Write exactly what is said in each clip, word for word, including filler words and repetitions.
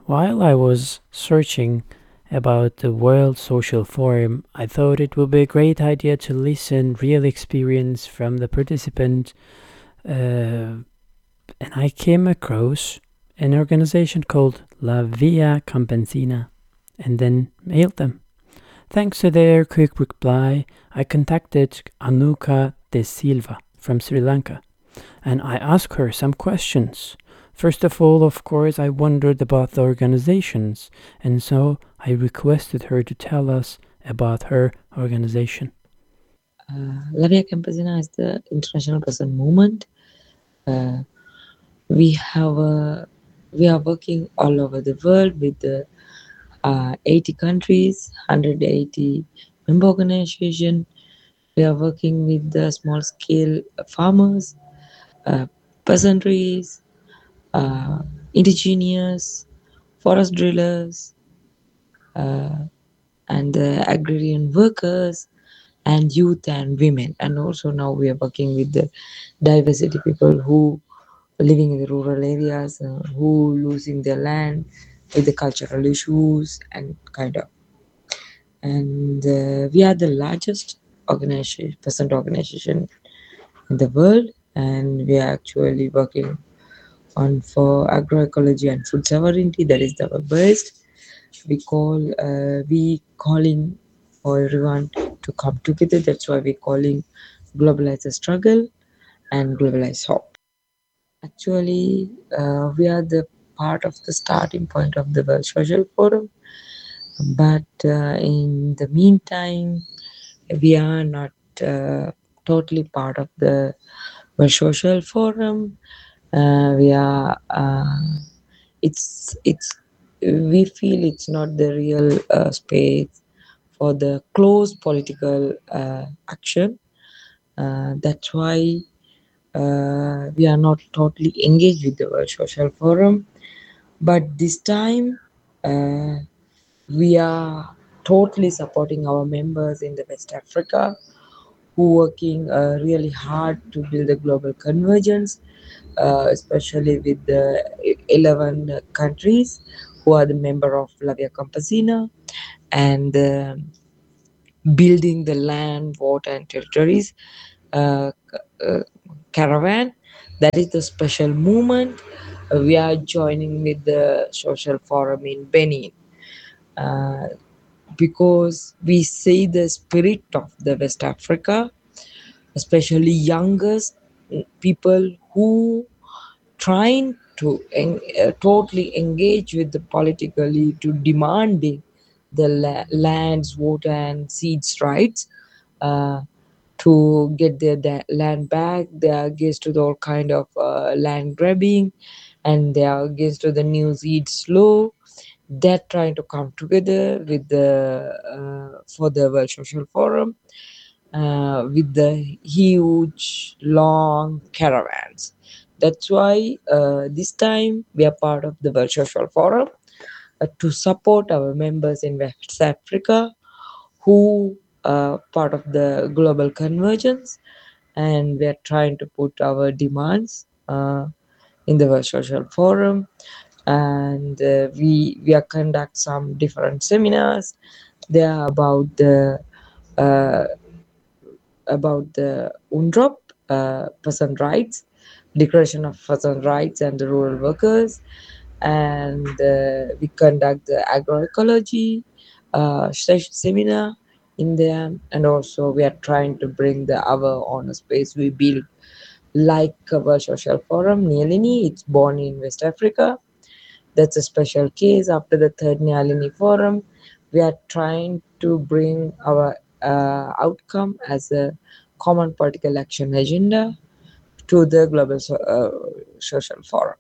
While I was searching about the World Social Forum, I thought it would be a great idea to listen real experience from the participant, uh, and I came across an organization called La Via Campesina, and then mailed them. Thanks to their quick reply, I contacted Anuka De Silva from Sri Lanka and I asked her some questions. First of all, of course, I wondered about the organizations, and so I requested her to tell us about her organization. Uh, La Via Campesina is the international peasant movement. Uh, we have uh, we are working all over the world with the uh, eighty countries, one hundred eighty member organization. We are working with the small scale farmers, uh, peasantries, uh, indigenous, forest drillers, uh, and the agrarian workers, and youth and women. And also now we are working with the diversity people who are living in the rural areas, uh, who losing their land with the cultural issues and kind of. And uh, we are the largest organization, peasant organization in the world, and we are actually working on for agroecology and food sovereignty. That is our best. We call uh, we calling for everyone to come together. That's why we calling globalize the struggle and globalize hope. Actually, uh, we are the part of the starting point of the World Social Forum, but uh, in the meantime, we are not uh, totally part of the World Social Forum. Uh, we are. Uh, it's it's we feel it's not the real uh, space for the close political uh, action. Uh, that's why uh, we are not totally engaged with the World Social Forum. But this time, uh, we are totally supporting our members in the West Africa who working uh, really hard to build a global convergence, uh, especially with the eleven countries who are the member of La Via Campesina and uh, building the land, water, and territories uh, uh, caravan. That is the special movement. Uh, we are joining with the social forum in Benin uh, because we see the spirit of the West Africa, especially youngest people who trying to en- uh, totally engage with the politically to demanding the la- lands, water, and seeds rights uh, to get their da- land back. They are against to the all kind of uh, land grabbing, and they are against to the new seeds law. They're trying to come together with the uh, for the World Social Forum uh, with the huge long caravans. That's why uh, this time we are part of the World Social Forum uh, to support our members in West Africa who are part of the global convergence, and we are trying to put our demands uh, in the World Social Forum, and uh, we we are conduct some different seminars. They are about the uh, about the UNDROP, uh, person rights, Declaration of Person Rights and the Rural Workers, and uh, we conduct the agroecology uh, se- seminar in there, and also we are trying to bring the our own space we build like our social forum Nyalini. It's born in West Africa. That's a special case. After the third Nyalini forum, we are trying to bring our uh, outcome as a common political action agenda to the global so, uh, social forum.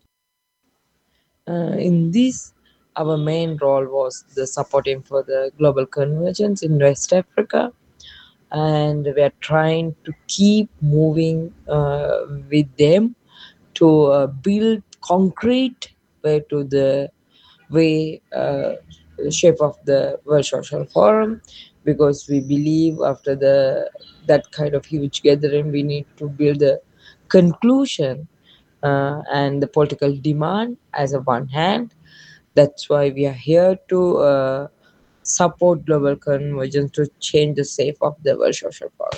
Uh, in this, our main role was the supporting for the global convergence in West Africa, and we are trying to keep moving uh, with them to uh, build concrete way to the way uh, shape of the World Social Forum, because we believe after the that kind of huge gathering we need to build a conclusion uh, and the political demand as a one hand, That's why we are here to uh, support global convergence to change the shape of the world social form.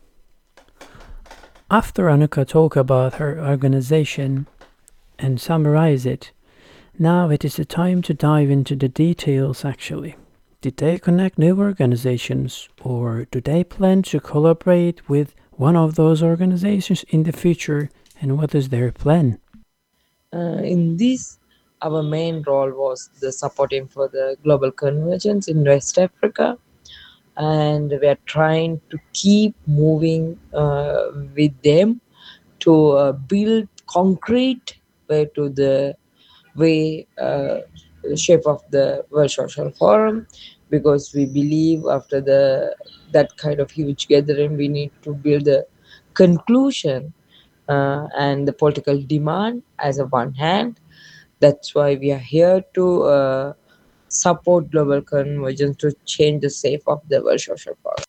After Anuka talk about her organization and summarize it, now it is the time to dive into the details actually. Did they connect new organizations or do they plan to collaborate with one of those organizations in the future and what is their plan? Uh, in this, our main role was the supporting for the global convergence in West Africa, and we are trying to keep moving uh, with them to uh, build concrete way to the way uh, shape of the World Social Forum, because we believe after the that kind of huge gathering we need to build a conclusion uh, and the political demand as a one hand. That's why we are here to uh, support global convergence to change the shape of the World Social Forum.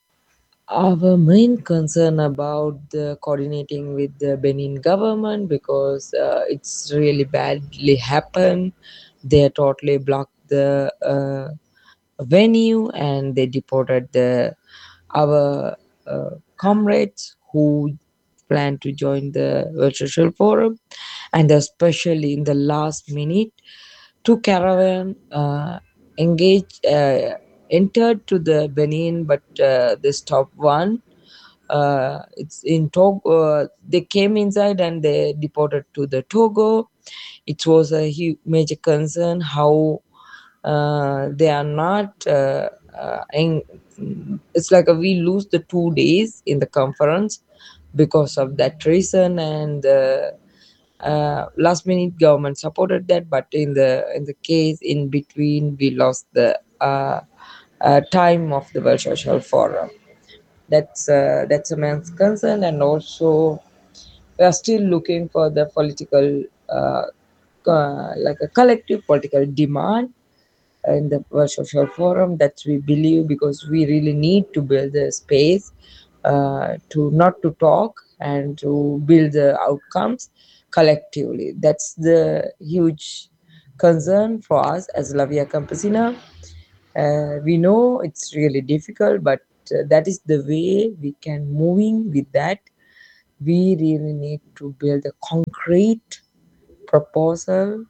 Our main concern about the coordinating with the Benin government, because uh, it's really badly happened. They totally blocked the uh, venue and they deported the our uh, comrades who plan to join the World Social Forum, and especially in the last minute, two caravan uh, engaged uh, entered to the Benin, but uh, they stopped one. Uh, it's in Togo. Uh, they came inside and they deported to the Togo. It was a huge major concern how uh, they are not. Uh, uh, en- it's like a, we lose the two days in the conference because of that reason, and uh, uh, last minute government supported that, but in the in the case in between we lost the uh, uh, time of the World Social Forum. That's uh, that's a man's concern, and also we are still looking for the political, uh, uh, like a collective political demand in the World Social Forum. That we believe, because we really need to build a space uh, to not to talk and to build the outcomes collectively. That's the huge concern for us as Lavia Campesina. Uh, we know it's really difficult, but uh, that is the way we can moving with that. We really need to build a concrete proposal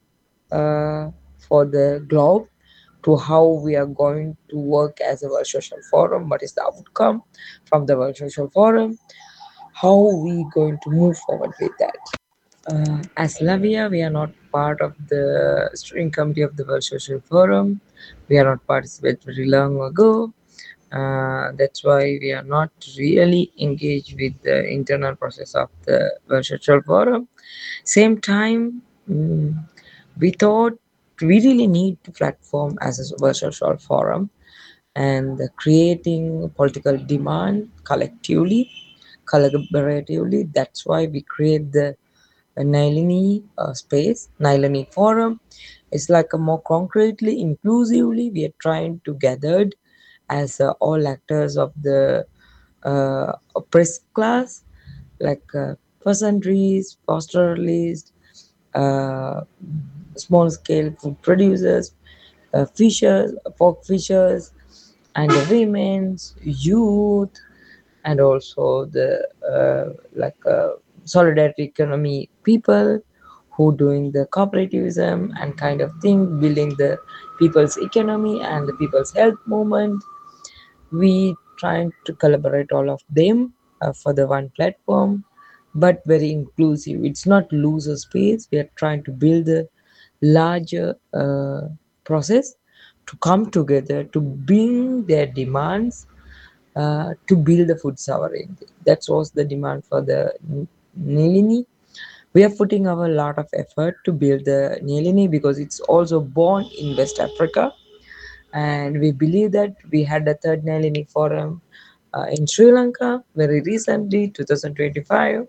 uh, for the globe to how we are going to work as a World Social Forum, what is the outcome from the World Social Forum, how we going to move forward with that. Uh, as Lavia, we are not part of the steering committee of the World Social Forum. We are not participated very long ago. Uh, that's why we are not really engaged with the internal process of the World Social Forum. Same time, mm, we thought we really need to platform as a World Social Forum and creating political demand collectively, collaboratively. That's why we create the Nilini uh, space, Nilini Forum. It's like a more concretely, inclusively, we are trying to gather as uh, all actors of the uh, oppressed class, like uh, peasantries, pastoralists, uh, small scale food producers, uh, fishers, pork fishers, and the women's, youth, and also the uh, like uh, solidarity economy people who doing the cooperativism and kind of thing, building the people's economy and the people's health movement. We trying to collaborate all of them uh, for the one platform, but very inclusive. It's not loser space. We are trying to build a larger uh, process to come together to bring their demands uh, to build the food sovereignty. That was the demand for the Nilini. We are putting our lot of effort to build the Nilini because it's also born in West Africa, and we believe that we had a third Nalini forum uh, in Sri Lanka very recently, twenty twenty-five,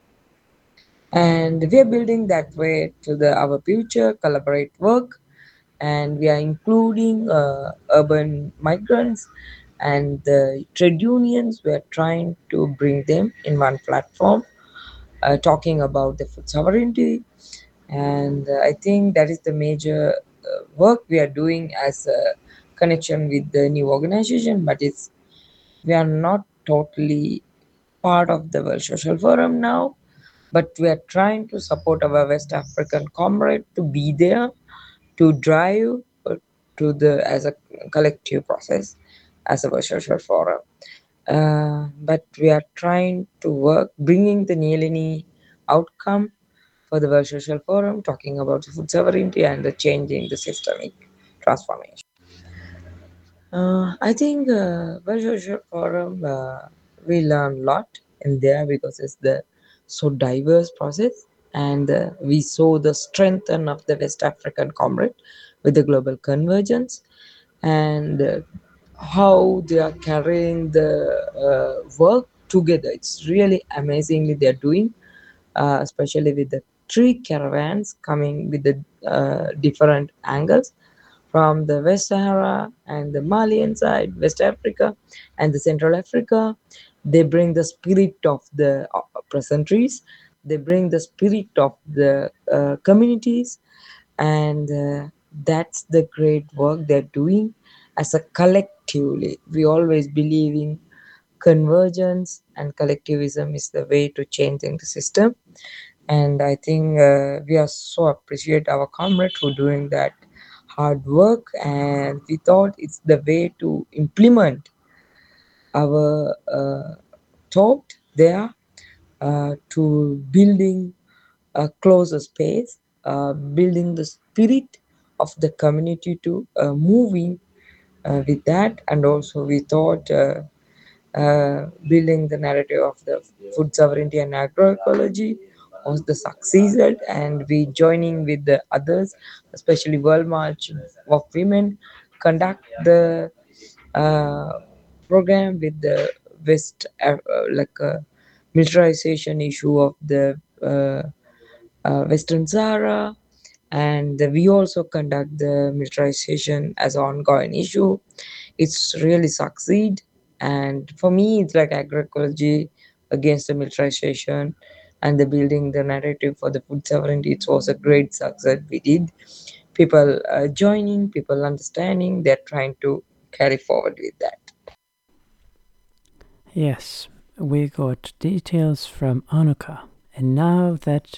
and we are building that way to the our future collaborate work, and we are including uh, urban migrants and the trade unions. We are trying to bring them in one platform, uh, talking about the food sovereignty, And uh, I think that is the major uh, work we are doing as a connection with the new organization, but it's we are not totally part of the World Social Forum now, but we are trying to support our West African comrade to be there to drive uh, to the as a collective process as a World Social Forum. Uh, but we are trying to work bringing the Nyelini outcome for the World Social Forum, talking about food sovereignty and the changing the systemic transformation. Uh, I think uh, World Social Forum uh, we learn a lot in there because it's the so diverse process, and uh, we saw the strength of the West African comrade with the global convergence, and uh, how they are carrying the uh, work together. It's really amazingly they're doing, uh, especially with the three caravans coming with the uh, different angles from the West Sahara and the Malian side, West Africa, and the Central Africa. They bring the spirit of the uh, peasantries. They bring the spirit of the uh, communities, and uh, that's the great work they're doing as a collectively. We always believe in convergence, and collectivism is the way to changing the system. And I think uh, we are so appreciate our comrade for doing that hard work, and we thought it's the way to implement our uh, thought there, uh, to building a closer space, uh, building the spirit of the community to uh, moving uh, with that. And also we thought uh, uh, building the narrative of the food sovereignty and agroecology was the succeeded, and we joining with the others, especially World March of Women, conduct the uh, program with the West, uh, like a militarization issue of the uh, uh, Western Sahara, and we also conduct the militarization as an ongoing issue. It's really succeed, and for me it's like agroecology against the militarization and the building the narrative for the food sovereignty. It was a great success we did. People uh, joining, people understanding, they're trying to carry forward with that. Yes, we got details from Anuka. And now that